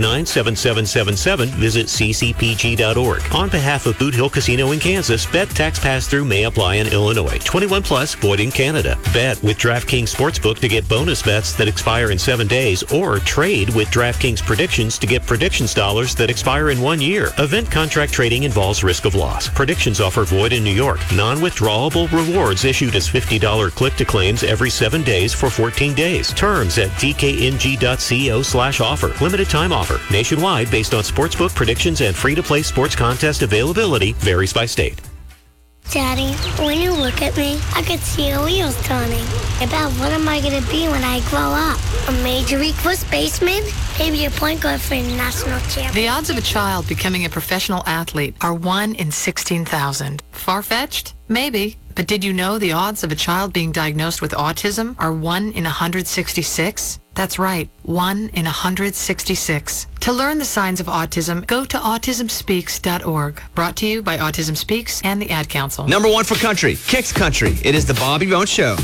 888-97777. Visit ccpg.org. On behalf of Boot Hill Casino in Kansas, bet tax pass-through may apply in Illinois. 21 plus, void in Canada. Bet with DraftKings Sportsbook to get bonus bets that expire in 7 days, or trade with DraftKings Predictions to get predictions dollars that expire in 1 year. Event contract trading involves risk of loss. Predictions offer void in New York. Non-withdrawable rewards issued as $50 click-to-claims every 7 days for 14 days. Terms at dkng.co/offer. Limited time offer. Nationwide based on sportsbook predictions and free-to-play sports contest availability. Varies by state. Daddy, when you look at me, I could see the wheels turning. About what am I going to be when I grow up? A Major League First baseman? Maybe a point guard for a national champion. The odds of a child becoming a professional athlete are 1 in 16,000. Far-fetched? Maybe. But did you know the odds of a child being diagnosed with autism are 1 in 166? That's right, 1 in 166. To learn the signs of autism, go to autismspeaks.org. Brought to you by Autism Speaks and the Ad Council. Number 1 for country, Kicks Country. It is the Bobby Bones Show.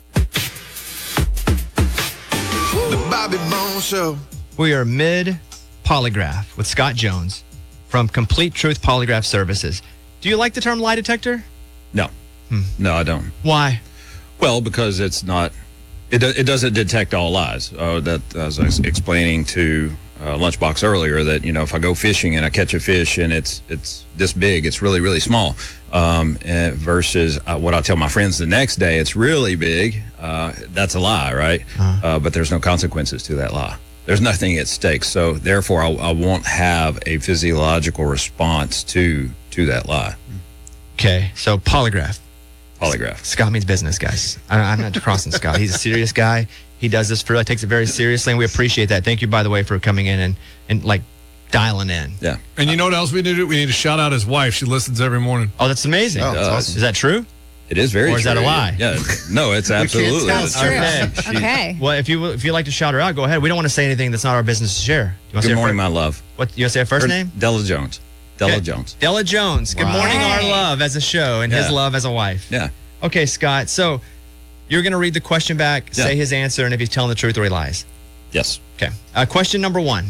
The Bobby Bones Show. We are mid-polygraph with Scott Jones from Complete Truth Polygraph Services. Do you like the term lie detector? No. No, I don't. Why? Well, because it's not, it doesn't detect all lies. That, as I was explaining to Lunchbox earlier, that, you know, if I go fishing and I catch a fish and it's this big, it's really, really small, versus what I tell my friends the next day, it's really big, that's a lie, right? But there's no consequences to that lie. There's nothing at stake. So therefore, I won't have a physiological response to that lie. Okay, so polygraph. Polygraph. Scott means business, guys. I'm not crossing Scott. He's a serious guy. He does this takes it very seriously, and we appreciate that. Thank you, by the way, for coming in and like dialing in. Yeah. And you know what else we need to do? We need to shout out his wife. She listens every morning. Oh, that's amazing. That's awesome. Is that true? It is very true. Or is that a lie? Yeah. No, it's absolutely. That's true. Okay. Okay. Well, if you like to shout her out, go ahead. We don't want to say anything that's not our business to share. You want to Good say morning, my love. What, you want to say her first name? Della Jones. Della Okay. Jones. Della Jones. Good morning, our love as a show, and his love as a wife. Yeah. Okay, Scott. So you're going to read the question back, say his answer, and if he's telling the truth or he lies. Yes. Okay. Question number 1.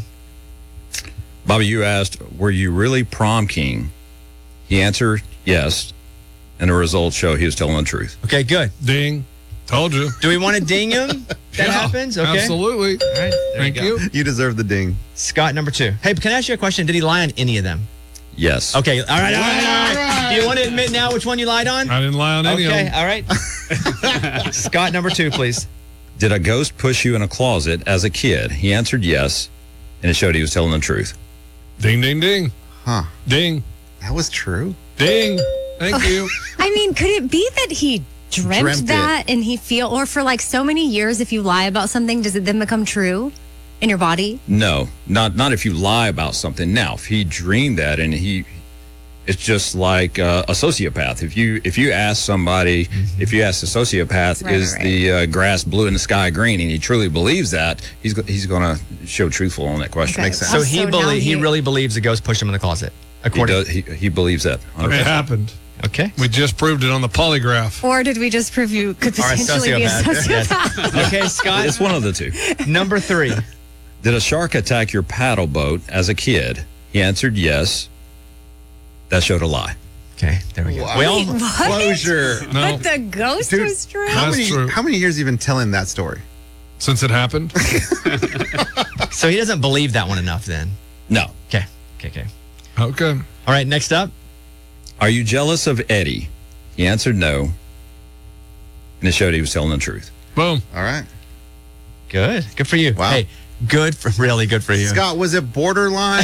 Bobby, you asked, were you really prom king? He answered yes, and the results show he was telling the truth. Okay, good. Ding. Told you. Do we want to ding him? That happens? Okay. Absolutely. All right. There Thank you. You deserve the ding. Scott, number 2. Hey, can I ask you a question? Did he lie on any of them? Yes. Okay. All right. Do you want to admit now which one you lied on? I didn't lie on any of them. Okay. All right. Scott, number 2, please. Did a ghost push you in a closet as a kid? He answered yes, and it showed he was telling the truth. Ding, ding, ding. Huh. Ding. That was true. Ding. Thank you. I mean, could it be that he dreamt that and he or for like so many years, if you lie about something, does it then become true in your body? No, not if you lie about something. Now, if he dreamed that and it's just like a sociopath. If you ask somebody, if you ask a sociopath, is the grass blue and the sky green, and he truly believes that, he's going to show truthful on that question. Makes sense. So he really believes the ghost pushed him in the closet. He believes that. 100%. It happened. Okay. We just proved it on the polygraph. Or did we just prove you could potentially be a sociopath? Yes. Okay, Scott. It's one of the two. Number 3. Did a shark attack your paddle boat as a kid? He answered yes. That showed a lie. Okay, there we go. Wow. Well, Closure. No. But the ghost Dude, was true? That's true. How many years have you been telling that story? Since it happened? so he doesn't believe that one enough then. No. Okay. Okay. All right, next up. Are you jealous of Eddie? He answered no. And it showed he was telling the truth. Boom. All right. Good for you. Wow. Hey, really good for you. Scott, was it borderline?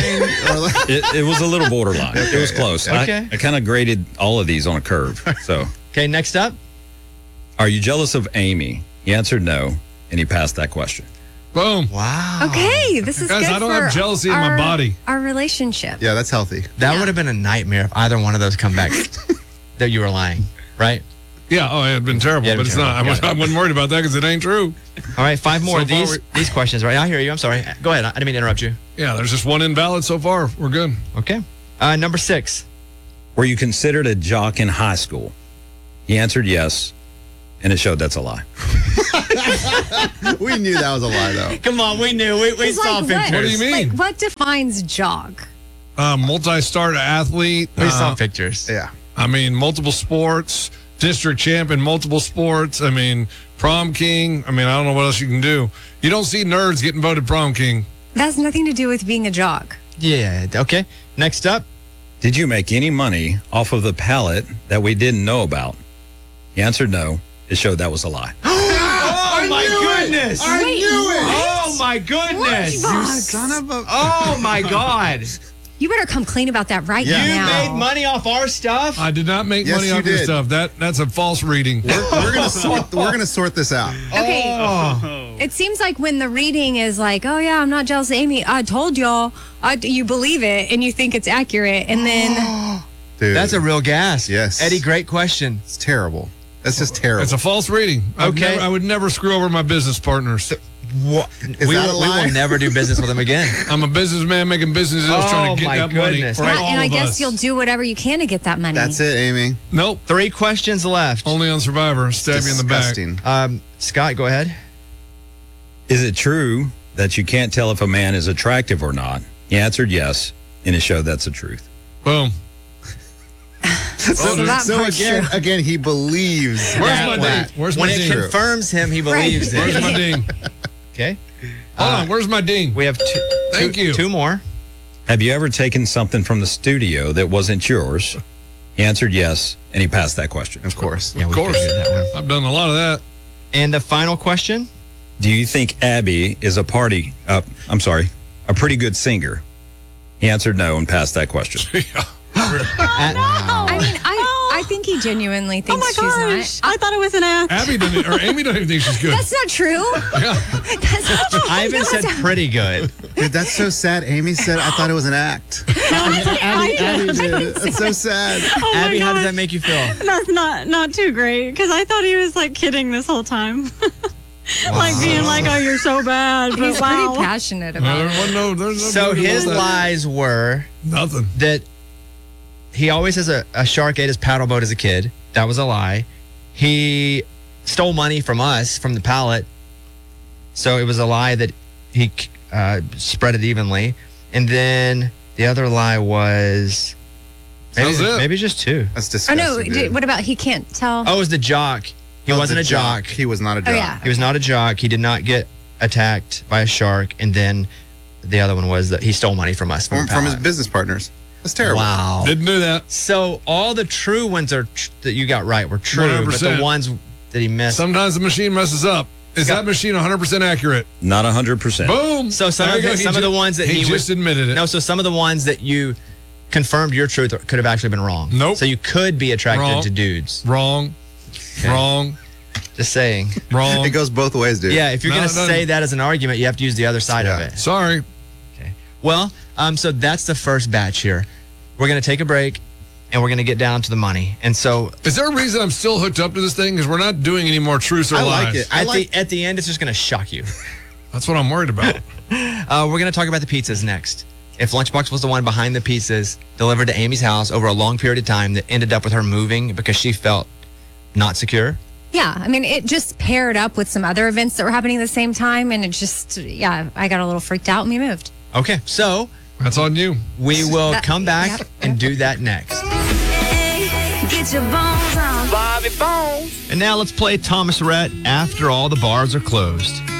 It was a little borderline. It was close. Okay. I kind of graded all of these on a curve. So, Okay, next up. are you jealous of Amy? He answered no, and he passed that question. Boom. Wow. Okay, this is Guys, good I don't for have jealousy in my body. Our relationship. Yeah, that's healthy. That would have been a nightmare if either one of those come back that you were lying, right? Yeah, it had been terrible, Yeah, but it's terrible. not. I wasn't worried about that because it ain't true. All right, 5 more of So far these questions, right? I hear you. I'm sorry. Go ahead. I didn't mean to interrupt you. Yeah, there's just one invalid so far. We're good. Okay. Number 6. Were you considered a jock in high school? He answered yes, and it showed that's a lie. We knew that was a lie, though. Come on, we knew. We It's saw like, pictures. What do you mean? Like, what defines jog? Multi-star athlete. We saw pictures. Yeah. I mean, multiple sports, district champ in multiple sports. I mean, prom king. I mean, I don't know what else you can do. You don't see nerds getting voted prom king. That has nothing to do with being a jog. Yeah. Okay. Next up. Did you make any money off of the pallet that we didn't know about? He answered no. It showed that was a lie. Oh my goodness! I knew it. Oh my goodness! What? Son of a. Oh my God! You better come clean about that right You now. made money off our stuff? I did not make Yes, money you off your did. stuff. That's a false reading. We're gonna sort this out. Okay. Oh. It seems like when the reading is like, oh yeah, I'm not jealous of Amy. I told y'all. You believe it and you think it's accurate, and then Dude, That's a real gas. Yes. Eddie, great question. it's terrible. That's just terrible. It's a false reading. Okay. I would never screw over my business partners. What? Is We that a will lie? never do business with him again. I'm a businessman making business deals trying to Oh, get my that money goodness. for and all I of guess us. you'll do whatever you can to get that money. That's it, Amy. Nope. 3 questions left. Only on Survivor. Stab you in the back. Disgusting. Scott, go ahead. Is it true that you can't tell if a man is attractive or not? He answered yes, and it showed that's the truth. Boom. So that So part's true. again, he believes Where's that. my ding? Where's When my it ding? confirms him, he believes Where's it. my ding? Okay. Hold on. Where's my ding? We have Thank you. 2 more. Have you ever taken something from the studio that wasn't yours? He answered yes, and he passed that question. Of course. Yeah, we Of course. figured that one. I've done a lot of that. And the final question. Do you think Abby is a pretty good singer? He answered no and passed that question. I mean, I think he genuinely Oh thinks she's not. I thought it was an act. Abby doesn't, or Amy doesn't even think she's good. That's not true. That's not true. Ivan said pretty good. Dude, that's so sad. Amy said, I thought it was an act. Abby did. That's so sad. Oh my Abby, how does gosh. that make you feel? That's not too great because I thought he was like kidding this whole time. Like being like, oh, you're so bad. But He's wow. pretty passionate No, about there it. wasn't no, there's no So no his that. lies were Nothing. that he always has a shark ate his paddle boat as a kid. That was a lie. He stole money from us, from the pallet. So it was a lie that he spread it evenly. And then the other lie was That was it. maybe just 2. That's Oh disgusting. no! dude. What about he can't tell? Oh, it was the jock. He Oh, wasn't the a jock. He was not a jock. yeah. He was not a jock. He did not get attacked by a shark. And then the other one was that he stole money from us. From his pallet. business partners. That's terrible. Wow. Didn't do that. So all the true ones that you got right were true, but 100%. the ones that he missed. Sometimes the machine messes up. Is that machine 100% accurate? Not 100%. Boom. So some There of you go. the, some of the ones that he he just admitted it. No, so some of the ones that you confirmed your truth could have actually been wrong. Nope. So you could be attracted Wrong. to dudes. Wrong. Wrong. Just saying. Wrong. It goes both ways, dude. Yeah, if you're No, going it to doesn't. say that as an argument, you have to use the other side of Yeah. it. Sorry. Well, so that's the first batch here. We're going to take a break, and we're going to get down to the money. And so Is there a reason I'm still hooked up to this thing? Because we're not doing any more truths or I lies. like it. at the end, it's just going to shock you. That's what I'm worried about. We're going to talk about the pizzas next. If Lunchbox was the one behind the pizzas delivered to Amy's house over a long period of time that ended up with her moving because she felt not secure. Yeah, I mean, it just paired up with some other events that were happening at the same time, and it just, I got a little freaked out and we moved. Okay, so That's on you. we will That- come back yep. and do that next. Get your bones on. And now let's play Thomas Rhett After All the Bars Are Closed.